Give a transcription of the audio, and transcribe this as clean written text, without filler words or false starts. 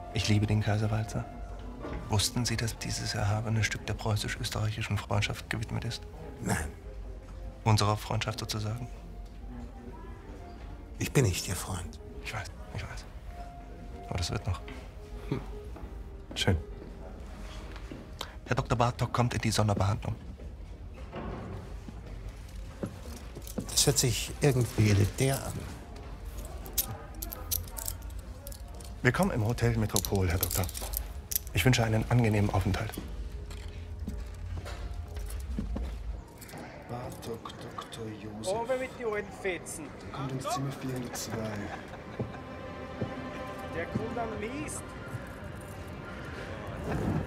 Ich liebe den Kaiserwalzer. Wussten Sie, dass dieses erhabene Stück der preußisch-österreichischen Freundschaft gewidmet ist? Nein, Unserer Freundschaft sozusagen? ich bin nicht Ihr Freund. Ich weiß, ich weiß. Aber das wird noch. Schön. Herr Dr. Bartok kommt in die Sonderbehandlung. Das hört sich irgendwie elitär an. Willkommen im Hotel Metropol, Herr Doktor. Ich wünsche einen angenehmen Aufenthalt. Bartok, Dr. Josef. Oben mit den alten Fetzen. Der kommt ins Zimmer 402. Der kommt am Mist.